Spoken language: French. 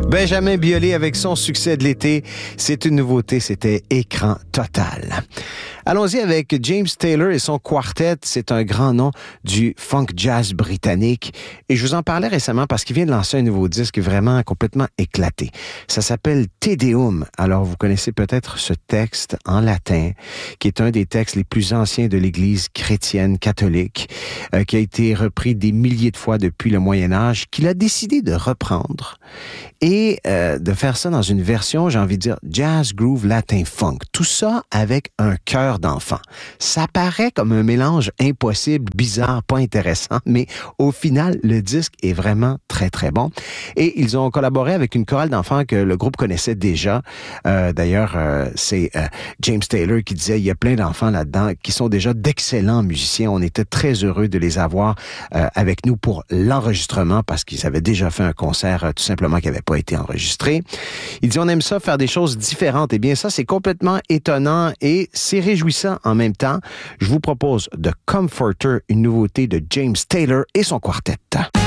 Benjamin Biolay avec son succès de l'été. C'est une nouveauté, c'était Écran total. Allons-y avec James Taylor et son quartet. C'est un grand nom du funk jazz britannique. Et je vous en parlais récemment parce qu'il vient de lancer un nouveau disque vraiment complètement éclaté. Ça s'appelle Te Deum. Alors, vous connaissez peut-être ce texte en latin, qui est un des textes les plus anciens de l'Église chrétienne catholique, qui a été repris des milliers de fois depuis le Moyen Âge, qu'il a décidé de reprendre et de faire ça dans une version, j'ai envie de dire, jazz, groove, latin, funk. Tout ça avec un cœur d'enfant. Ça paraît comme un mélange impossible, bizarre, pas intéressant, mais au final, le disque est vraiment très, très bon. Et ils ont collaboré avec une chorale d'enfants que le groupe connaissait déjà. D'ailleurs, c'est James Taylor qui disait, il y a plein d'enfants là-dedans qui sont déjà d'excellents musiciens. On était très heureux de les avoir avec nous pour l'enregistrement parce qu'ils avaient déjà fait un concert tout simplement qui n'avait pas été enregistré. Il dit, on aime ça, faire des choses différentes. Eh bien, ça, c'est complètement étonnant et c'est réjouissant en même temps. Je vous propose The Comforter, une nouveauté de James Taylor et son quartet.